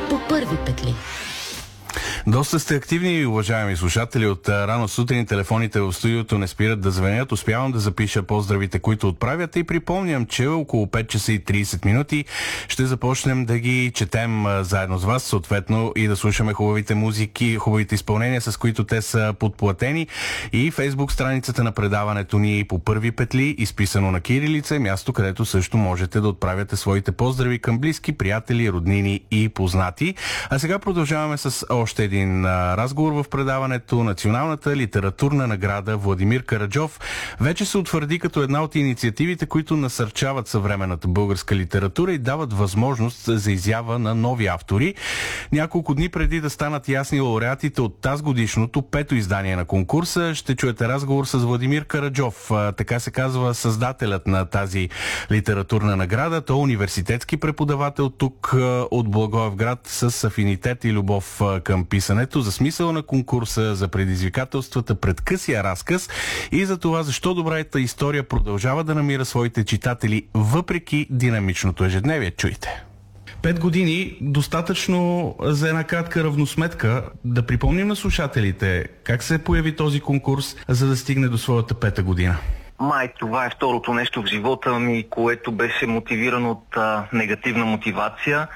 по първи петли. Доста сте активни, уважаеми слушатели. От рано сутрин телефоните в студиото не спират да звънят. Успявам да запиша поздравите, които отправят, и припомням, че около 5 часа и 30 минути ще започнем да ги четем заедно с вас, съответно и да слушаме хубавите музики, хубавите изпълнения, с които те са подплатени. И Фейсбук страницата на предаването ни по първи петли, изписано на кирилица, е място, където също можете да отправяте своите поздрави към близки, приятели, роднини и познати. А сега продължаваме с още един разговор в предаването. Националната литературна награда Владимир Караджов вече се утвърди като една от инициативите, които насърчават съвременната българска литература и дават възможност за изява на нови автори. Няколко дни преди да станат ясни лауреатите от тазгодишното 5-то издание на конкурса, ще чуете разговор с Владимир Караджов. Така се казва създателят на тази литературна награда. Той е университетски преподавател тук от Благоевград с афинитет и любов към писането, за смисъла на конкурса, за предизвикателствата пред късия разказ и за това защо добрата история продължава да намира своите читатели въпреки динамичното ежедневие. Чуйте. 5 години, достатъчно за една кратка равносметка. Да припомним на слушателите как се появи този конкурс, за да стигне до своята 5-та година. Това е второто нещо в живота ми, което беше мотивирано от негативна мотивация.